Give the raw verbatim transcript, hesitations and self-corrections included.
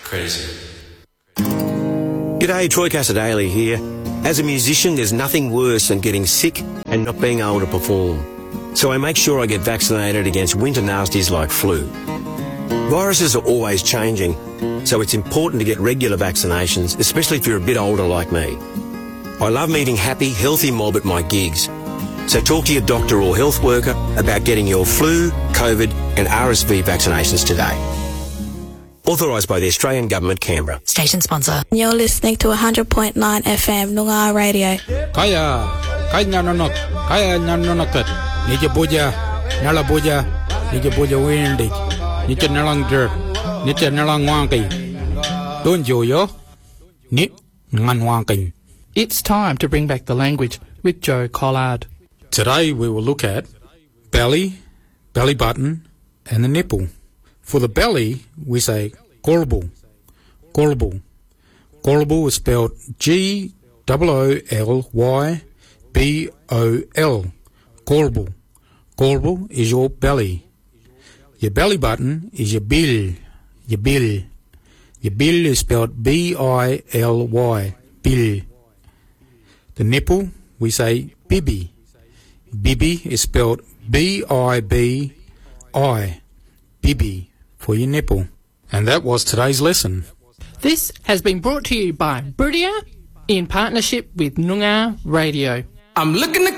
Crazy. G'day, Troy Casadale here. As a musician, there's nothing worse than getting sick and not being able to perform. So I make sure I get vaccinated against winter nasties like flu. Viruses are always changing, so it's important to get regular vaccinations, especially if you're a bit older like me. I love meeting happy, healthy mob at my gigs. So talk to your doctor or health worker about getting your flu, COVID and R S V vaccinations today. Authorised by the Australian Government, Canberra. Station sponsor. You're listening to one hundred point nine F M Noongar Radio. Kaya, kaya nanonot, kaya nanonokat. Nije boja, nala boja, nije boja windig, nije nalang dirt, nije nalang wangi. Don't you yo? Ni ngan wangi. It's time to bring back the language with Joe Collard. Today we will look at belly, belly button, and the nipple. For the belly, we say golbal, golbal. Golbal is spelled G O O L Y B O L. Golbal. Golbal is your belly. Your belly button is your bill, your bill. Your bill is spelled B I L Y, bill. The nipple, we say bibi. Bibi is spelled B I B I, bibi. For your nipple. And that was today's lesson. This has been brought to you by Bridia in partnership with Noongar Radio. I'm looking to